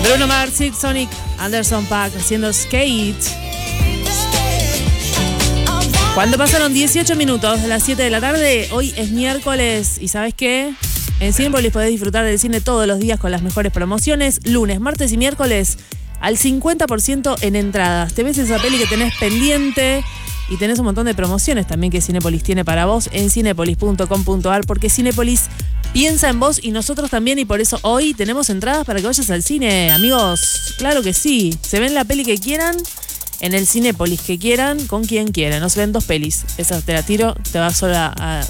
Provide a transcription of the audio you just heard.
Bruno Mars, Silk Sonic, Anderson .Paak haciendo Skate. Cuando pasaron 18 minutos de las 7 de la tarde, hoy es miércoles y ¿sabes qué? En Cinépolis podés disfrutar del cine todos los días con las mejores promociones, lunes, martes y miércoles al 50% en entradas. Te ves esa peli que tenés pendiente y tenés un montón de promociones también que Cinépolis tiene para vos en cinépolis.com.ar, porque Cinépolis piensa en vos y nosotros también, y por eso hoy tenemos entradas para que vayas al cine, amigos. Claro que sí, se ven la peli que quieran en el Cinépolis que quieran, con quien quieran. No se ven 2 pelis, esa te la tiro, te vas sola a